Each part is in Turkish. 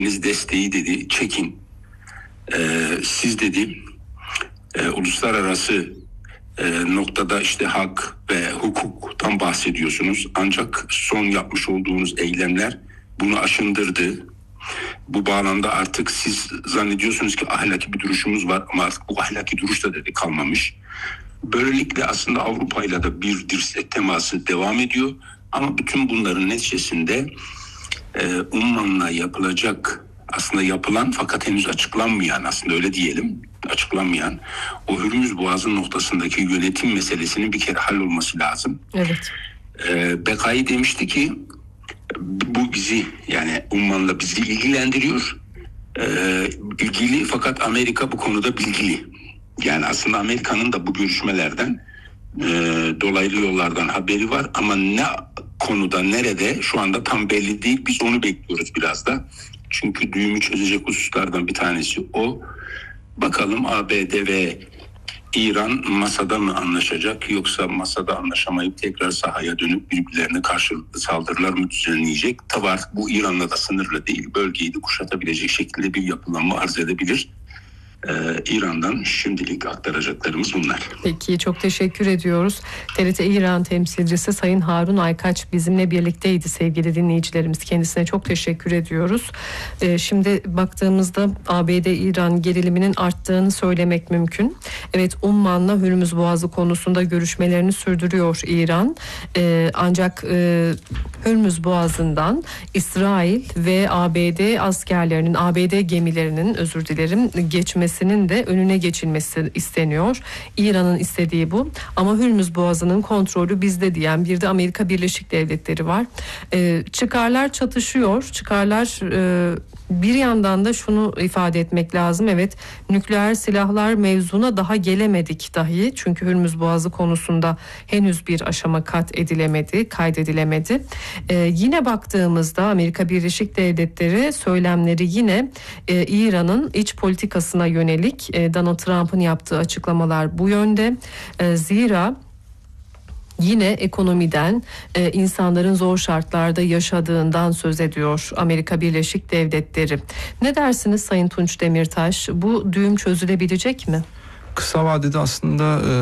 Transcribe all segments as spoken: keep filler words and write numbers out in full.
desteği dedi çekin. Ee, siz dedi e, uluslararası e, noktada işte hak ve hukuktan bahsediyorsunuz. Ancak son yapmış olduğunuz eylemler bunu aşındırdı. Bu bağlamda artık siz zannediyorsunuz ki ahlaki bir duruşumuz var ama artık bu ahlaki duruş da dedi kalmamış. Böylelikle aslında Avrupa ile de bir dirsek teması devam ediyor. Ama bütün bunların neticesinde e, Umman'la yapılacak, aslında yapılan fakat henüz açıklanmayan, aslında öyle diyelim, açıklanmayan o Hürmüz Boğazı noktasındaki yönetim meselesinin bir kere hallolması lazım. Evet. E, Bekai demişti ki bu bizi, yani Umman'la bizi ilgilendiriyor. E, ilgili fakat Amerika bu konuda bilgili. Yani aslında Amerika'nın da bu görüşmelerden e, dolaylı yollardan haberi var ama ne konuda, nerede şu anda tam belli değil. Biz onu bekliyoruz biraz da. Çünkü düğümü çözecek hususlardan bir tanesi o. Bakalım A B D ve İran masada mı anlaşacak, yoksa masada anlaşamayıp tekrar sahaya dönüp birbirlerine karşılıklı saldırılar mı düzenleyecek? Tabii artık bu İran'la da sınırlı değil. Bölgeyi de kuşatabilecek şekilde bir yapılanma arz edebilir. Ee, İran'dan şimdilik aktaracaklarımız bunlar. Peki, çok teşekkür ediyoruz. T R T İran temsilcisi Sayın Harun Aykaç bizimle birlikteydi sevgili dinleyicilerimiz. Kendisine çok teşekkür ediyoruz. Ee, şimdi baktığımızda A B D-İran geriliminin arttığını söylemek mümkün. Evet, Umman'la Hürmüz Boğazı konusunda görüşmelerini sürdürüyor İran. Ee, ancak e, Hürmüz Boğazı'ndan İsrail ve A B D askerlerinin, A B D gemilerinin özür dilerim geçmesi de önüne geçilmesi isteniyor. İran'ın istediği bu. Ama Hürmüz Boğazı'nın kontrolü bizde diyen bir de Amerika Birleşik Devletleri var. Ee, çıkarlar çatışıyor. Çıkarlar e, bir yandan da şunu ifade etmek lazım. Evet, nükleer silahlar mevzuna daha gelemedik dahi. Çünkü Hürmüz Boğazı konusunda henüz bir aşama kat edilemedi, kaydedilemedi. Ee, yine baktığımızda Amerika Birleşik Devletleri söylemleri yine e, İran'ın iç politikasına yönelik. E, Donald Trump'ın yaptığı açıklamalar bu yönde. E, zira yine ekonomiden, e, insanların zor şartlarda yaşadığından söz ediyor Amerika Birleşik Devletleri. Ne dersiniz Sayın Tunç Demirtaş? Bu düğüm çözülebilecek mi? Kısa vadede aslında e,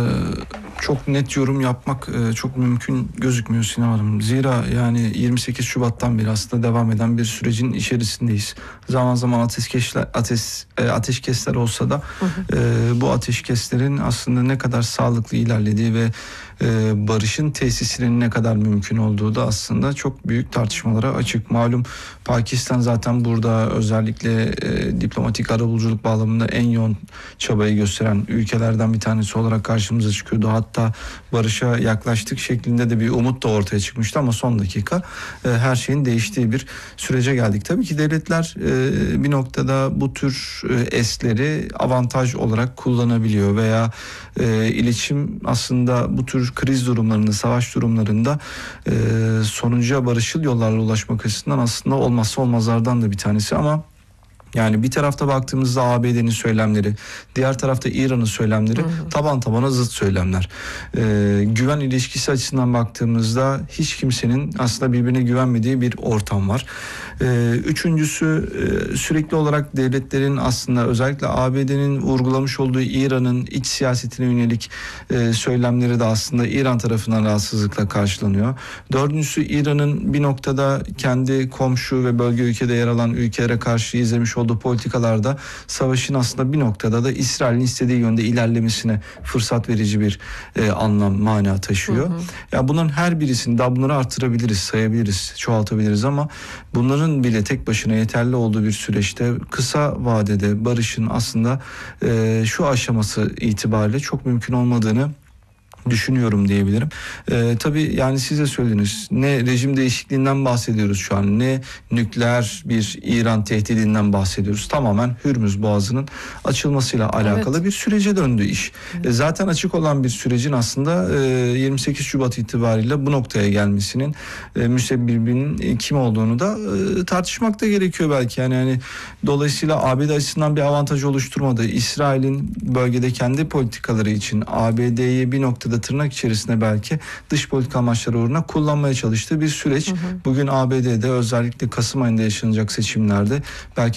çok net yorum yapmak e, çok mümkün gözükmüyor Sinem Hanım. Zira yani yirmi sekiz Şubat'tan beri aslında devam eden bir sürecin içerisindeyiz. Zaman zaman ateşkesler, ateş, e, ateşkesler olsa da hı hı. E, bu ateşkeslerin aslında ne kadar sağlıklı ilerlediği ve e, barışın tesisinin ne kadar mümkün olduğu da aslında çok büyük tartışmalara açık. Malum Pakistan zaten burada özellikle e, diplomatik arabuluculuk bağlamında en yoğun çabayı gösteren ülkelerden bir tanesi olarak karşımıza çıkıyordu. Hatta barışa yaklaştık şeklinde de bir umut da ortaya çıkmıştı ama son dakika e, her şeyin değiştiği bir sürece geldik. Tabii ki devletler e, bir noktada bu tür e, esleri avantaj olarak kullanabiliyor veya e, iletişim aslında bu tür kriz durumlarında, savaş durumlarında e, sonuca barışçıl yollarla ulaşmak açısından aslında olmazsa olmazlardan da bir tanesi ama yani bir tarafta baktığımızda A B D'nin söylemleri, diğer tarafta İran'ın söylemleri hı hı. taban tabana zıt söylemler. Ee, güven ilişkisi açısından baktığımızda hiç kimsenin aslında birbirine güvenmediği bir ortam var. Ee, üçüncüsü e, sürekli olarak devletlerin aslında özellikle A B D'nin vurgulamış olduğu İran'ın iç siyasetine yönelik e, söylemleri de aslında İran tarafından rahatsızlıkla karşılanıyor. Dördüncüsü İran'ın bir noktada kendi komşu ve bölge ülkede yer alan ülkelere karşı izlemiş olduğu politikalarda savaşın aslında bir noktada da İsrail'in istediği yönde ilerlemesine fırsat verici bir e, anlam, mana taşıyor. Hı hı. Ya bunların her birisini daha bunları artırabiliriz, sayabiliriz, çoğaltabiliriz ama bunların bile tek başına yeterli olduğu bir süreçte kısa vadede barışın aslında e, şu aşaması itibariyle çok mümkün olmadığını düşünüyorum diyebilirim. Ee, tabii yani siz de söylediniz. Ne rejim değişikliğinden bahsediyoruz şu an, ne nükleer bir İran tehdidinden bahsediyoruz. Tamamen Hürmüz Boğazı'nın açılmasıyla alakalı evet. bir sürece döndü iş. Evet. E, zaten açık olan bir sürecin aslında e, yirmi sekiz Şubat itibariyle bu noktaya gelmesinin e, müsebbibinin kim olduğunu da e, tartışmak da gerekiyor belki. Yani, yani dolayısıyla A B D açısından bir avantaj oluşturmadı. İsrail'in bölgede kendi politikaları için A B D'ye bir noktada tırnak içerisinde belki dış politika amaçları uğruna kullanmaya çalıştığı bir süreç. Hı hı. Bugün A B D'de özellikle Kasım ayında yaşanacak seçimlerde belki